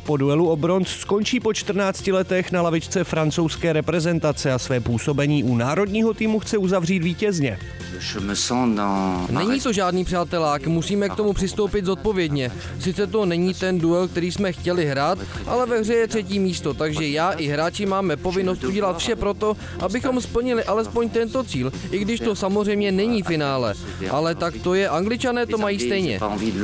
Po duelu o bronz skončí po 14 letech na lavičce francouzské reprezentace a své působení u národního týmu chce uzavřít vítězně. Není to žádný přátelák, musíme k tomu přistoupit zodpovědně. Sice to není ten duel, který jsme chtěli hrát, ale ve hře je 3. místo, takže já i hráči máme povinnost udělat vše proto, abychom splnili alespoň tento cíl, i když to samozřejmě není finále. Ale tak to je, Angličané to mají stejně.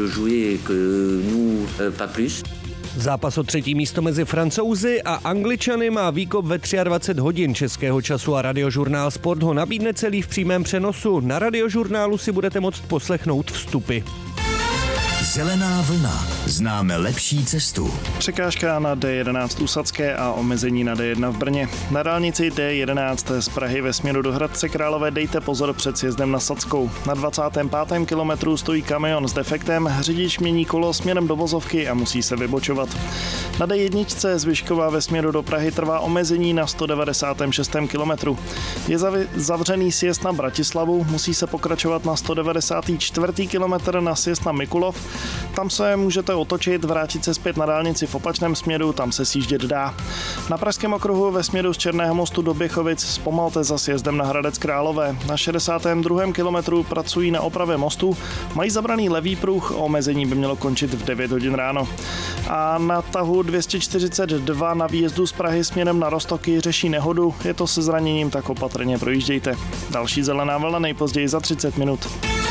Zápas o 3. místo mezi Francouzi a Angličany má výkop ve 23 hodin českého času a Radiožurnál Sport ho nabídne celý v přímém přenosu. Na Radiožurnálu si budete moct poslechnout vstupy. Zelená vlna. Známe lepší cestu. Překážka na D11 u Sadské a omezení na D1 v Brně. Na dálnici D11 z Prahy ve směru do Hradce Králové dejte pozor před sjezdem na Sadskou. Na 25. kilometru stojí kamion s defektem, řidič mění kolo směrem do vozovky a musí se vybočovat. Na D1 z Vyškova ve směru do Prahy trvá omezení na 196. kilometru. Je zavřený sjezd na Bratislavu, musí se pokračovat na 194. kilometr na sjezd na Mikulov. Tam se můžete otočit, vrátit se zpět na dálnici v opačném směru, tam se sjíždět dá. Na Pražském okruhu ve směru z Černého Mostu do Běchovic zpomalte za sjezdem na Hradec Králové. Na 62. kilometru pracují na opravě mostu, mají zabraný levý pruh, omezení by mělo končit v 9 hodin ráno. A na tahu 242 na výjezdu z Prahy směrem na Roztoky řeší nehodu, je to se zraněním, tak opatrně projíždějte. Další zelená vlna nejpozději za 30 minut.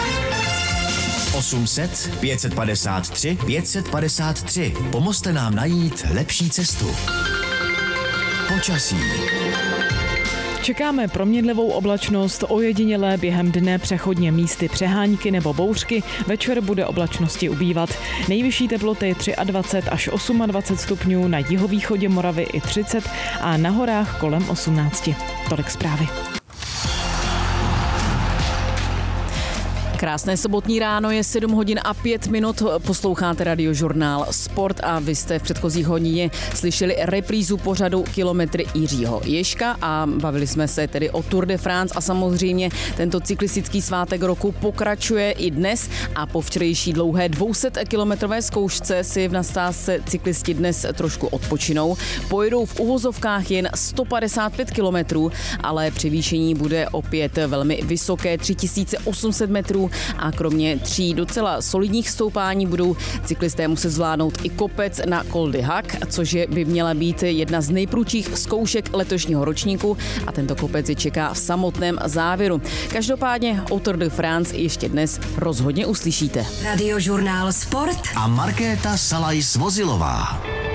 800 553 553. Pomozte nám najít lepší cestu. Počasí. Čekáme proměnlivou oblačnost, ojedinělé během dne přechodně místy přehánky nebo bouřky, večer bude oblačnosti ubývat. Nejvyšší teploty 23 až 28 stupňů, na jihovýchodě Moravy i 30 a na horách kolem 18. Tolik zprávy. Krásné sobotní ráno, je 7 hodin a 5 minut, posloucháte Radiožurnál Sport a vy jste v předchozích hodině slyšeli reprízu pořadu Kilometry Jiřího Ježka a bavili jsme se tedy o Tour de France a samozřejmě tento cyklistický svátek roku pokračuje i dnes a po včerejší dlouhé 200-kilometrové zkoušce si v nasázce cyklisti dnes trošku odpočinou. Pojedou v uvozovkách jen 155 kilometrů, ale převýšení bude opět velmi vysoké, 3800 metrů. A kromě 3 docela solidních stoupání budou cyklisté muset zvládnout i kopec na Col de Hac, což by měla být jedna z nejprudších zkoušek letošního ročníku a tento kopec je čeká v samotném závěru. Každopádně o Tour de France ještě dnes rozhodně uslyšíte. Radiožurnál Sport a Markéta Salajs-Vozilová.